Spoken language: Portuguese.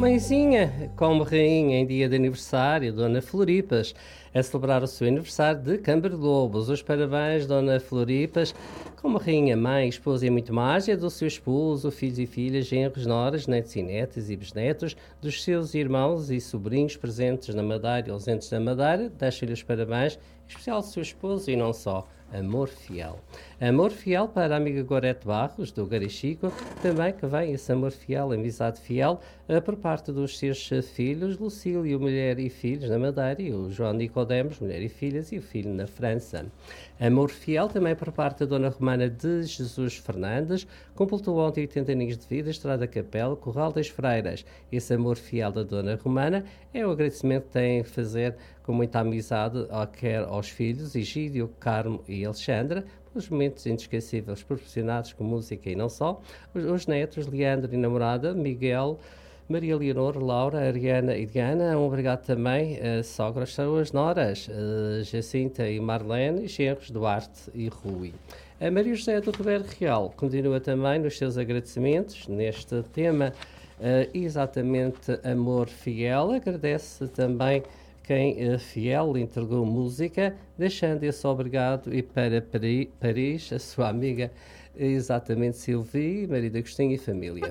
Mãezinha, como rainha em dia de aniversário, Dona Floripas, a celebrar o seu aniversário de Câmara de Lobos. Os parabéns, Dona Floripas, como rainha, mãe, esposa e muito mais, é do seu esposo, filhos e filhas, genros, noras, netos e netas e bisnetos, dos seus irmãos e sobrinhos presentes na Madeira e ausentes da Madeira. Deixo-lhe os parabéns, em especial ao seu esposo e não só. Amor fiel. Amor fiel para a amiga Gorete Barros, do Garichico, também que vem esse amor fiel, amizade fiel, por parte dos seus filhos, Lucílio, mulher e filhos na Madeira, e o João Nicodemos, mulher e filhas, e o filho na França. Amor fiel também por parte da Dona Romana de Jesus Fernandes, completou ontem 80 aninhos de vida, Estrada Capela, Corral das Freiras. Esse amor fiel da Dona Romana é o agradecimento que tem a fazer com muita amizade, quer aos filhos, Egídio, Carmo e Alexandra, pelos momentos inesquecíveis proporcionados com música e não só, os netos, Leandro e namorada, Miguel, Maria Leonor, Laura, Ariana e Diana. Obrigado também a sogras, são as noras, Jacinta e Marlene, genros Duarte e Rui. A Maria José do Ribeiro Real continua também nos seus agradecimentos neste tema, exatamente amor fiel. Agradece também quem fiel entregou música, deixando esse obrigado e para Paris, a sua amiga exatamente Silvia, marido Agostinho e família.